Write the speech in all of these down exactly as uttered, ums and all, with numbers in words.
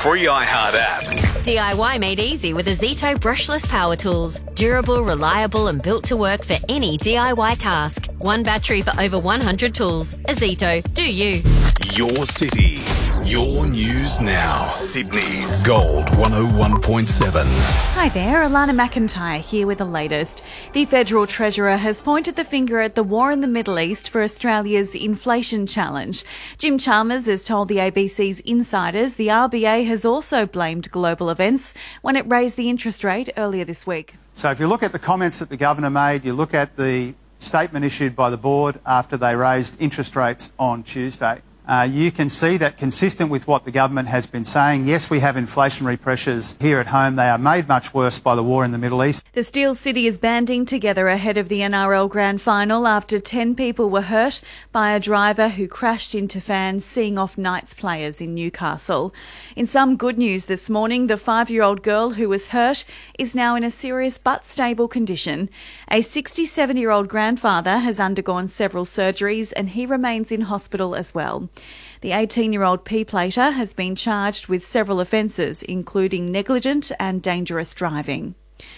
free iHeart app. D I Y made easy with Azito brushless power tools. Durable, reliable and built to work for any D I Y task. One battery for over one hundred tools. Azito, do you. Your city, your news now. Sydney's Gold one oh one point seven. Hi there, Alana McIntyre here with the latest. The Federal Treasurer has pointed the finger at the war in the Middle East for Australia's inflation challenge. Jim Chalmers has told the A B C's Insiders the R B A has also blamed global events when it raised the interest rate earlier this week. So if you look at the comments that the Governor made, you look at the statement issued by the board after they raised interest rates on Tuesday, Uh, you can see that consistent with what the government has been saying, yes, we have inflationary pressures here at home. They are made much worse by the war in the Middle East. The Steel City is banding together ahead of the N R L Grand Final after ten people were hurt by a driver who crashed into fans seeing off Knights players in Newcastle. In some good news this morning, the five-year-old girl who was hurt is now in a serious but stable condition. A sixty-seven-year-old grandfather has undergone several surgeries and he remains in hospital as well. The eighteen-year-old P-plater has been charged with several offences, including negligent and dangerous driving.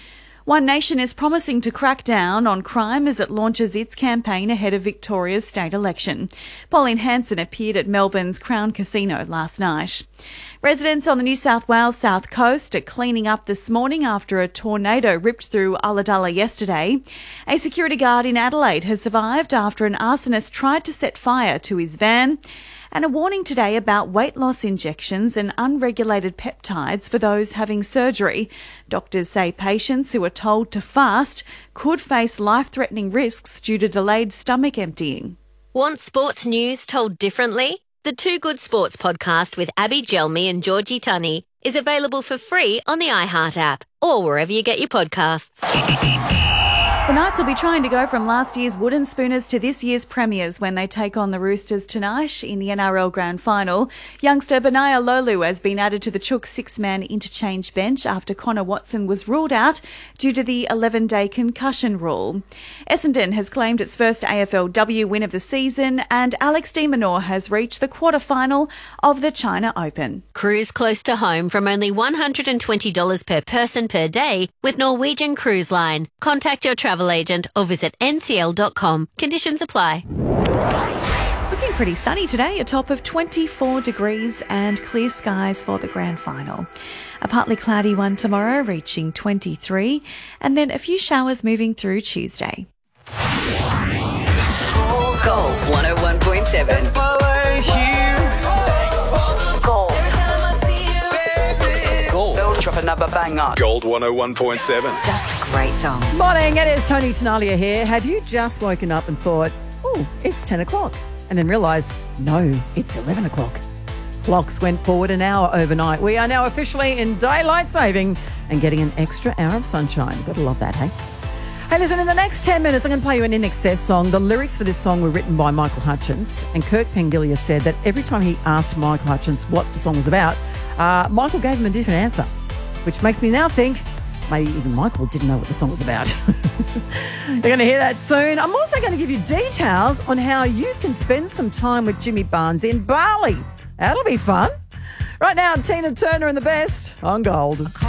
One Nation is promising to crack down on crime as it launches its campaign ahead of Victoria's state election. Pauline Hanson appeared at Melbourne's Crown Casino last night. Residents on the New South Wales south coast are cleaning up this morning after a tornado ripped through Ulladulla yesterday. A security guard in Adelaide has survived after an arsonist tried to set fire to his van. And a warning today about weight loss injections and unregulated peptides for those having surgery. Doctors say patients who are told to fast could face life-threatening risks due to delayed stomach emptying. Want sports news told differently? The Two Good Sports podcast with Abby Gelmi and Georgie Tunney is available for free on the iHeart app or wherever you get your podcasts. The Knights will be trying to go from last year's wooden spooners to this year's premiers when they take on the Roosters tonight in the N R L Grand Final. Youngster Benaya Lolu has been added to the Chook six-man interchange bench after Connor Watson was ruled out due to the eleven-day concussion rule. Essendon has claimed its first A F L W win of the season and Alex de Minaur has reached the quarter-final of the China Open. Cruise close to home from only one hundred twenty dollars per person per day with Norwegian Cruise Line. Contact your travel agent or visit N C L dot com. Conditions apply. Looking pretty sunny today, a top of twenty-four degrees and clear skies for the grand final. A partly cloudy one tomorrow reaching twenty-three and then a few showers moving through Tuesday. Gold one oh one point seven. Gold. Gold. Drop another banger. Gold one oh one point seven. Just great songs. Morning, it is Tony Tenalia here. Have you just woken up and thought, oh, it's ten o'clock, and then realised, no, it's eleven o'clock. Clocks went forward an hour overnight. We are now officially in daylight saving and getting an extra hour of sunshine. Gotta love that, hey? Hey, listen, in the next ten minutes, I'm going to play you an In Excess song. The lyrics for this song were written by Michael Hutchence, and Kirk Pengillia said that every time he asked Michael Hutchence what the song was about, uh, Michael gave him a different answer, which makes me now think maybe even Michael didn't know what the song was about. You're going to hear that soon. I'm also going to give you details on how you can spend some time with Jimmy Barnes in Bali. That'll be fun. Right now, Tina Turner and the Best on Gold.